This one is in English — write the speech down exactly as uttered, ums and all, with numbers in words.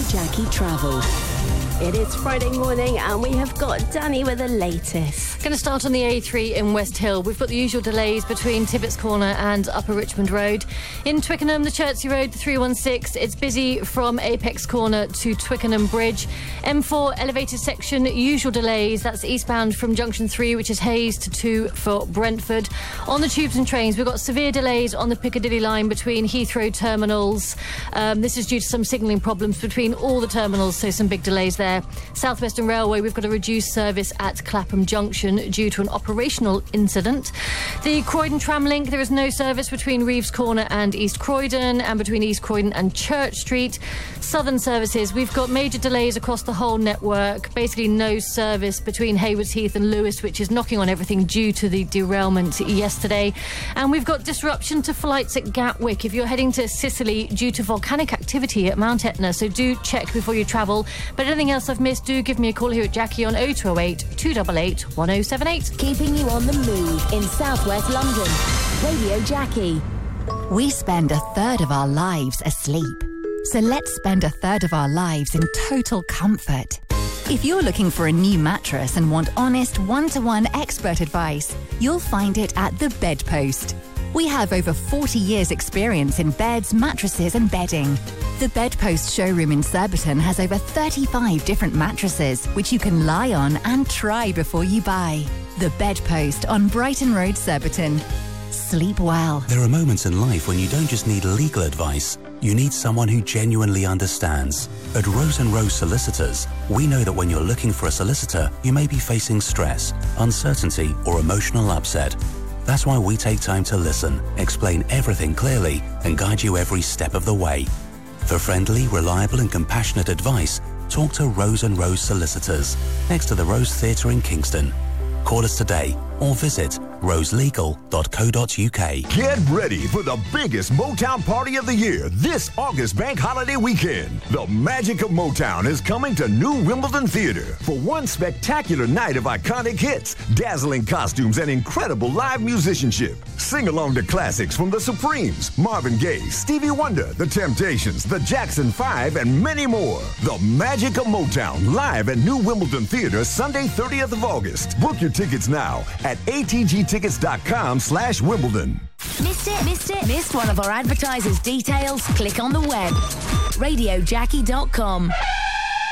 Jackie Travel. It is Friday morning and we have got Danny with the latest. Going to start on the A three in West Hill. We've got the usual delays between Tibbets Corner and Upper Richmond Road. In Twickenham, the Chertsey Road, the three one six, it's busy from Apex Corner to Twickenham Bridge. M four elevated section, usual delays. That's eastbound from Junction three, which is Hayes, to two for Brentford. On the tubes and trains, we've got severe delays on the Piccadilly line between Heathrow terminals. Um, this is due to some signalling problems between all the terminals, so some big delays there. South Western Railway, we've got a reduced service at Clapham Junction due to an operational incident. The Croydon Tram Link, there is no service between Reeves Corner and East Croydon, and between East Croydon and Church Street. Southern services, we've got major delays across the whole network. Basically no service between Haywards Heath and Lewis, which is knocking on everything due to the derailment yesterday. And we've got disruption to flights at Gatwick if you're heading to Sicily due to volcanic activity at Mount Etna, so do check before you travel. But anything else I've missed, do give me a call here at Jackie on oh two oh eight, two eight eight, one oh seven eight. Keeping you on the move in southwest London. Radio Jackie. We spend a third of our lives asleep. So let's spend a third of our lives in total comfort. If you're looking for a new mattress and want honest, one-to-one expert advice, you'll find it at The Bedpost. We have over forty years experience in beds, mattresses and bedding. The Bedpost showroom in Surbiton has over thirty-five different mattresses, which you can lie on and try before you buy. The Bedpost on Brighton Road, Surbiton. Sleep well. There are moments in life when you don't just need legal advice, you need someone who genuinely understands. At Rose and Rose Solicitors, we know that when you're looking for a solicitor, you may be facing stress, uncertainty or emotional upset. That's why we take time to listen, explain everything clearly and guide you every step of the way. For friendly, reliable and compassionate advice, talk to Rose and Rose Solicitors, next to the Rose Theatre in Kingston. Call us today or visit rose legal dot co dot uk. Get ready for the biggest Motown party of the year this August bank holiday weekend. The magic of Motown is coming to New Wimbledon Theatre for one spectacular night of iconic hits, dazzling costumes, and incredible live musicianship. Sing along to classics from the Supremes, Marvin Gaye, Stevie Wonder, The Temptations, The Jackson Five, and many more. The magic of Motown live at New Wimbledon Theatre Sunday, thirtieth of August. Book your tickets now at a t g tickets dot com slash Wimbledon. Missed it? Missed it? Missed one of our advertisers' details? Click on the web. radio jackie dot com.